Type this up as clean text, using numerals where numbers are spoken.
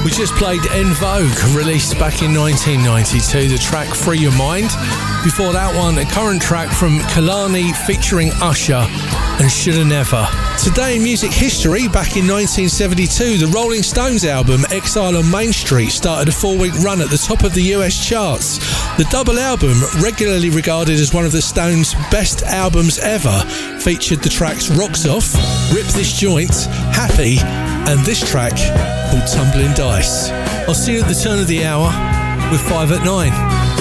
We just played En Vogue, released back in 1992, the track Free Your Mind. Before that one, a current track from Kehlani featuring Usher and Shoulda Never. Today in music history, back in 1972, the Rolling Stones album Exile on Main Street started a 4-week run at the top of the US charts. The double album, regularly regarded as one of the Stones' best albums ever, featured the tracks Rocks Off, Rip This Joint, Happy, and this track called Tumbling Dice. I'll see you at the turn of the hour with 5 at 9.